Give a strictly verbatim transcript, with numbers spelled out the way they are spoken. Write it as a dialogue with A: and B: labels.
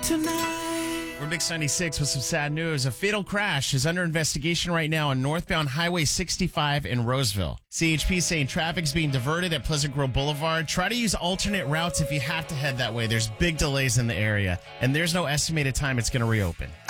A: tonight.
B: We're Mix ninety-six with some sad news. A fatal crash is under investigation right now on northbound Highway sixty-five in Roseville. C H P saying traffic's being diverted at Pleasant Grove Boulevard. Try to use alternate routes if you have to head that way. There's big delays in the area, and there's no estimated time it's going to reopen.